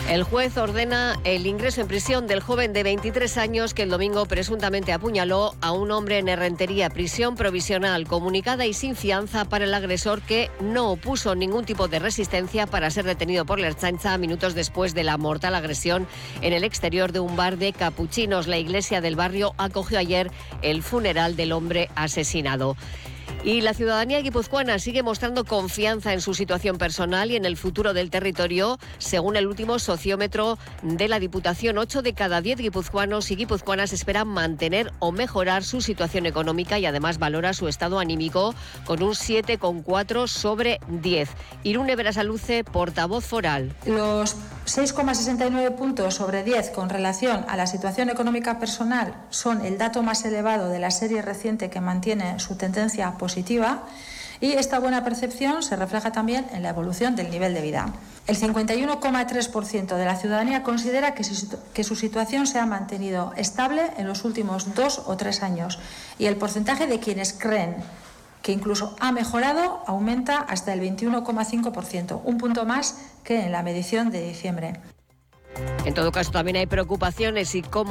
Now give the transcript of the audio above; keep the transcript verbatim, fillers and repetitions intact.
El juez ordena el ingreso en prisión del joven de veintitrés años que el domingo presuntamente apuñaló a un hombre en Errentería. Prisión provisional comunicada y sin fianza para el agresor, que no opuso ningún tipo de resistencia para ser detenido por la Ertzaintza minutos después de la mortal agresión en el exterior de un bar de capuchinos. La iglesia del barrio acogió ayer el funeral del hombre asesinado. Y la ciudadanía guipuzcoana sigue mostrando confianza en su situación personal y en el futuro del territorio. Según el último sociómetro de la Diputación, ocho de cada diez guipuzcoanos y guipuzcoanas esperan mantener o mejorar su situación económica, y además valora su estado anímico con un siete coma cuatro sobre diez. Irune Berasaluce, portavoz foral. Los seis coma sesenta y nueve puntos sobre diez con relación a la situación económica personal son el dato más elevado de la serie reciente, que mantiene su tendencia positiva, y esta buena percepción se refleja también en la evolución del nivel de vida. El cincuenta y uno coma tres por ciento de la ciudadanía considera que su, que su situación se ha mantenido estable en los últimos dos o tres años, y el porcentaje de quienes creen que incluso ha mejorado aumenta hasta el veintiuno coma cinco por ciento, un punto más que en la medición de diciembre. En todo caso, también hay preocupaciones y cómo